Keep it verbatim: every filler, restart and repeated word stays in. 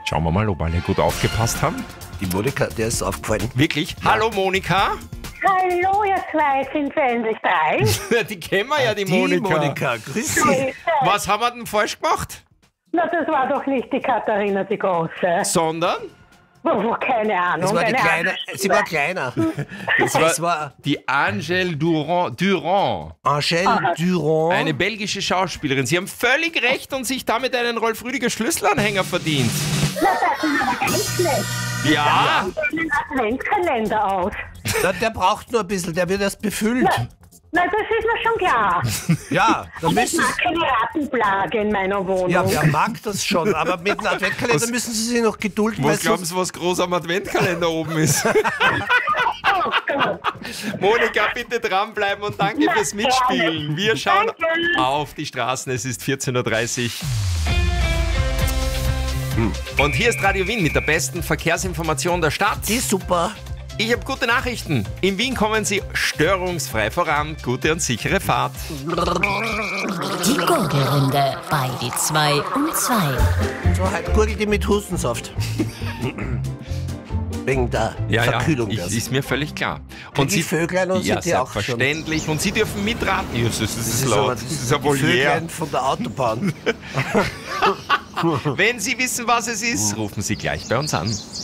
Schauen wir mal, ob alle gut aufgepasst haben. Die Monika, der ist aufgefallen. Wirklich? Ja. Hallo Monika. Hallo, ihr zwei, sind wir endlich drei? Die kennen wir ja, die, die Monika. Monika, grüß Sie. Was haben wir denn falsch gemacht? Na, das war doch nicht die Katharina, die Große. Sondern? Oh, keine Ahnung. Das war die keine kleine, Ahnung. sie war kleiner. Das war, Das war die Angèle Durand. Durand. Angèle Durand. Eine belgische Schauspielerin. Sie haben völlig recht und sich damit einen Rolf Rüdiger Schlüsselanhänger verdient. Na, das ist aber ganz schlecht. Ja. Einen Adventskalender aus. Der, der braucht nur ein bisschen, der wird erst befüllt. Na, das ist mir schon klar. Ja, da Ich müssen mag keine Rattenplage in meiner Wohnung. Ja, wer mag das schon, aber mit dem Adventkalender Was- müssen Sie sich noch gedulden. weil Was glauben sonst- Sie, was groß am Adventkalender oben ist? Oh Gott. Monika, bitte dranbleiben und danke Na, fürs Mitspielen. Wir schauen Danke. auf die Straßen. Es ist vierzehn Uhr dreißig. Und hier ist Radio Wien mit der besten Verkehrsinformation der Stadt. Die ist super. Ich habe gute Nachrichten. In Wien kommen Sie störungsfrei voran. Gute und sichere Fahrt. Die Gurgelrunde bei die zwei um zwei. So, halt gurgelt die mit Hustensaft. Wegen der Ja, Verkühlung. ja, das. ich, ist mir völlig klar. Krieg ich Vöglein und ja, sind die auch schon? selbstverständlich. Und Sie dürfen mitraten. Ja, das, ist, das, ist aber laut. Das ist ja wohl die Vöglein von der Autobahn. Wenn Sie wissen, was es ist, rufen Sie gleich bei uns an.